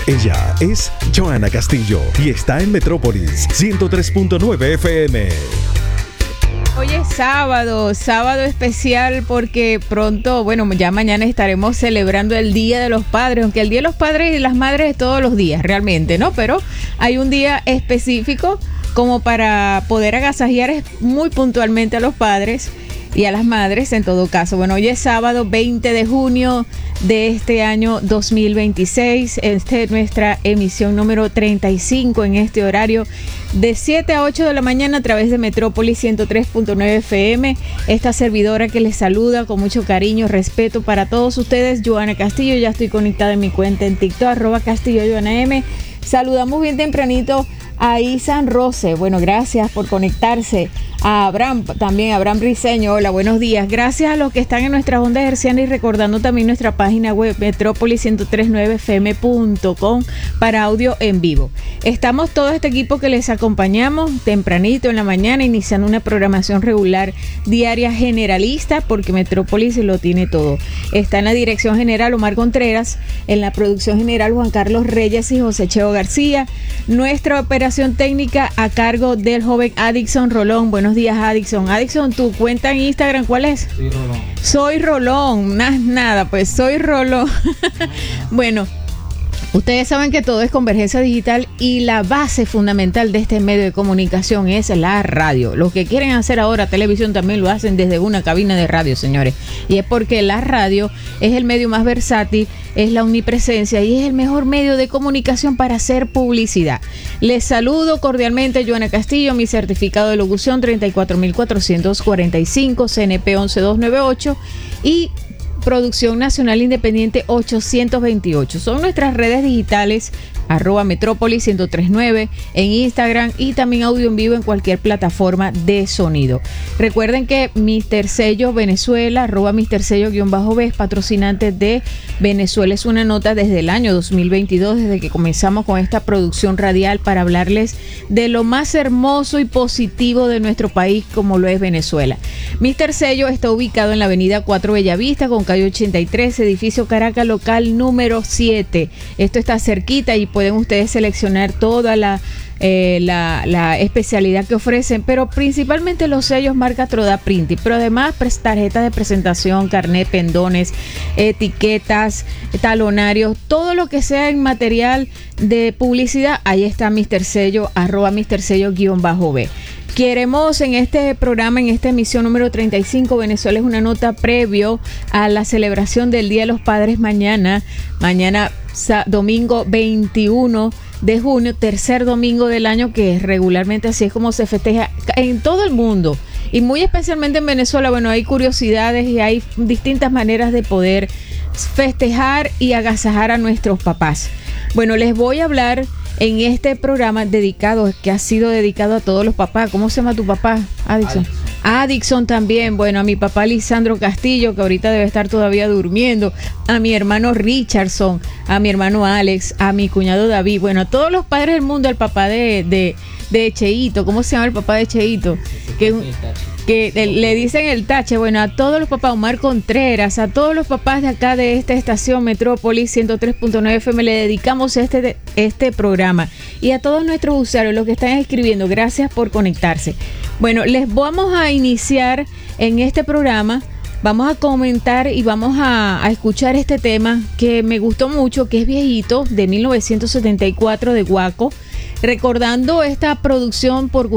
Ella es Johanna Castillo y está en Metrópolis 103.9 FM. Hoy es sábado especial porque pronto, bueno, ya mañana estaremos celebrando el Día de los Padres, aunque el Día de los Padres y las Madres es todos los días realmente, ¿no? Pero hay un día específico como para poder agasajar muy puntualmente a los padres y a las madres en todo caso. Bueno, hoy es sábado 20 de junio de este año 2026. Esta es nuestra emisión número 35 en este horario de 7 a 8 de la mañana a través de Metrópolis 103.9 FM. Esta servidora que les saluda con mucho cariño, respeto para todos ustedes, Johanna Castillo. Ya estoy conectada en mi cuenta en TikTok, @CastilloJohannaM. Saludamos bien tempranito a Isan Rose. Bueno, gracias por conectarse. A Abraham, también Abraham Briceño. Hola, buenos días. Gracias a los que están en nuestras ondas hercianas y recordando también nuestra página web metrópolis1039fm.com para audio en vivo. Estamos todo este equipo que les acompañamos tempranito en la mañana, iniciando una programación regular diaria generalista, porque Metrópolis lo tiene todo. Está en la dirección general Omar Contreras, en la producción general Juan Carlos Reyes y José Cheo García. Nuestra operación técnica a cargo del joven Adixon Rolón. Buenos días, Adixon. Adixon, tu cuenta en Instagram, ¿cuál es? Soy Rolón. Nada, pues soy Rolón. Bueno, ustedes saben que todo es convergencia digital y la base fundamental de este medio de comunicación es la radio. Los que quieren hacer ahora televisión también lo hacen desde una cabina de radio, señores. Y es porque la radio es el medio más versátil, es la omnipresencia y es el mejor medio de comunicación para hacer publicidad. Les saludo cordialmente, Johanna Castillo, mi certificado de locución 34445, CNP 11298 y Producción Nacional Independiente 828. Son nuestras redes digitales, @Metrópolis 1039 en Instagram y también audio en vivo en cualquier plataforma de sonido. Recuerden que Mr. Sello Venezuela, @Mr. Sello_B, es patrocinante de Venezuela. Es una nota desde el año 2022, desde que comenzamos con esta producción radial para hablarles de lo más hermoso y positivo de nuestro país, como lo es Venezuela. Mr. Sello está ubicado en la avenida 4 Bellavista con calle 83, edificio Caracas, local número 7. Esto está cerquita y pueden ustedes seleccionar toda la especialidad que ofrecen, pero principalmente los sellos marca Troda Printing, pero además tarjetas de presentación, carnet, pendones, etiquetas, talonarios, todo lo que sea en material de publicidad. Ahí está Mr. Sello, @Mr. Sello_B. Queremos en este programa, en esta emisión número 35, Venezuela es una nota previo a la celebración del Día de los Padres mañana domingo 21 de junio, tercer domingo del año, que regularmente así es como se festeja en todo el mundo y muy especialmente en Venezuela. Bueno, hay curiosidades y hay distintas maneras de poder festejar y agasajar a nuestros papás. Bueno, les voy a hablar en este programa que ha sido dedicado a todos los papás. ¿Cómo se llama tu papá, Adixon? Adixon también. Bueno, a mi papá Lisandro Castillo, que ahorita debe estar todavía durmiendo, a mi hermano Richardson, a mi hermano Alex, a mi cuñado David, bueno, a todos los padres del mundo, al papá de Cheito. ¿Cómo se llama el papá de Cheito? Que le dicen el Tache. Bueno, a todos los papás, Omar Contreras, a todos los papás de acá de esta estación Metrópolis 103.9 FM le dedicamos este programa, y a todos nuestros usuarios, los que están escribiendo, gracias por conectarse. Bueno, les vamos a iniciar en este programa. Vamos a comentar y vamos a escuchar este tema que me gustó mucho, que es viejito, de 1974 de Guaco, recordando esta producción por